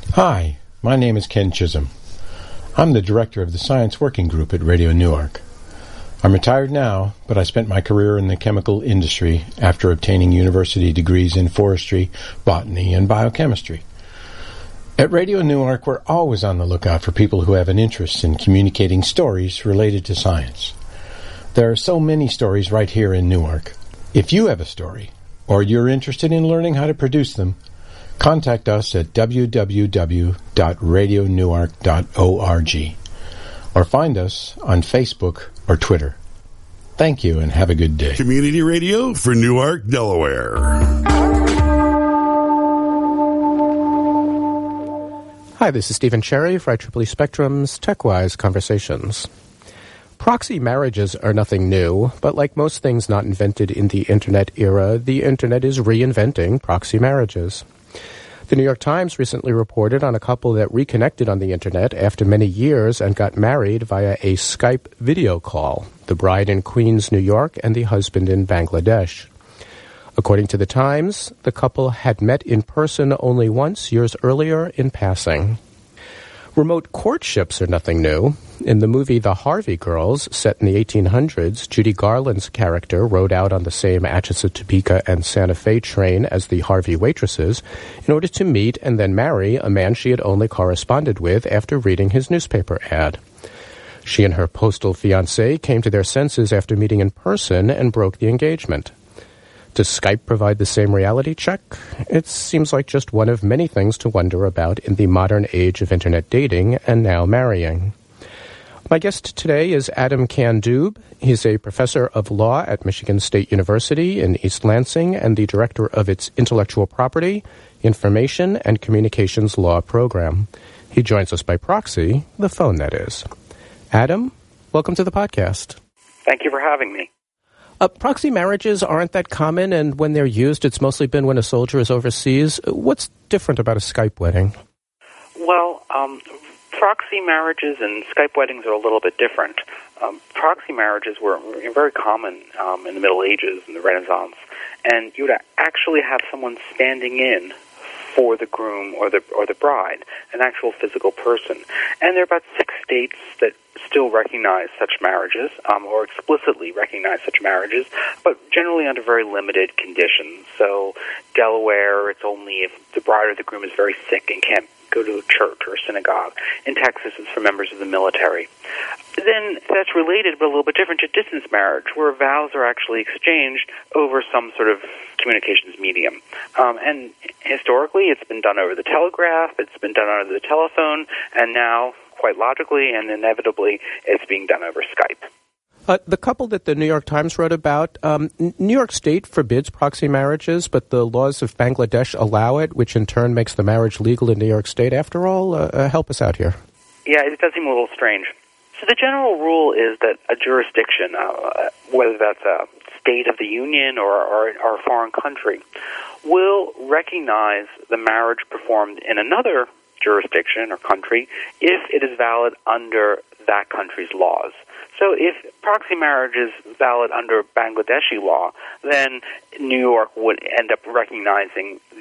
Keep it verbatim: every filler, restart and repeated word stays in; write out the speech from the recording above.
Hi, my name is Ken Chisholm. I'm the director of the Science Working Group at Radio Newark. I'm retired now, but I spent my career in the chemical industry after obtaining university degrees in forestry, botany, and biochemistry. At Radio Newark, we're always on the lookout for people who have an interest in communicating stories related to science. There are so many stories right here in Newark. If you have a story, or you're interested in learning how to produce them, contact us at w w w dot radio newark dot org or find us on Facebook or Twitter. Thank you and have a good day. Community radio for Newark, Delaware. Hi, this is Stephen Cherry for I triple E Spectrum's TechWise Conversations. Proxy marriages are nothing new, but like most things not invented in the Internet era, the Internet is reinventing proxy marriages. The New York Times recently reported on a couple that reconnected on the Internet after many years and got married via a Skype video call, the bride in Queens, New York, and the husband in Bangladesh. According to the Times, the couple had met in person only once years earlier in passing. Remote courtships are nothing new. In the movie The Harvey Girls, set in the eighteen hundreds, Judy Garland's character rode out on the same Atchison, Topeka, and Santa Fe train as the Harvey waitresses in order to meet and then marry a man she had only corresponded with after reading his newspaper ad. She and her postal fiancé came to their senses after meeting in person and broke the engagement. Does Skype provide the same reality check? It seems like just one of many things to wonder about in the modern age of Internet dating and now marrying. My guest today is Adam Kandub. He's a professor of law at Michigan State University in East Lansing and the director of its Intellectual Property, Information, and Communications Law program. He joins us by proxy, the phone that is. Adam, welcome to the podcast. Thank you for having me. Uh, proxy marriages aren't that common, and when they're used, it's mostly been when a soldier is overseas. What's different about a Skype wedding? Well, um, proxy marriages and Skype weddings are a little bit different. Um, proxy marriages were very common um, in the Middle Ages and the Renaissance, and you would actually have someone standing in for the groom or the or the bride, an actual physical person. And there are about six states that still recognize such marriages, um, or explicitly recognize such marriages, but generally under very limited conditions. So Delaware, it's only if the bride or the groom is very sick and can't go to a church or a synagogue. In Texas, it's for members of the military. Then that's related, but a little bit different, to distance marriage, where vows are actually exchanged over some sort of communications medium. Um, and historically, it's been done over the telegraph, it's been done over the telephone, and now, quite logically and inevitably, it's being done over Skype. Uh, the couple that the New York Times wrote about, um, New York State forbids proxy marriages, but the laws of Bangladesh allow it, which in turn makes the marriage legal in New York State. After all, uh, uh, help us out here. Yeah, it does seem a little strange. So the general rule is that a jurisdiction, uh, whether that's a state of the union or, or, or a foreign country, will recognize the marriage performed in another jurisdiction or country if it is valid under that country's laws. So if proxy marriage is valid under Bangladeshi law, then New York would end up recognizing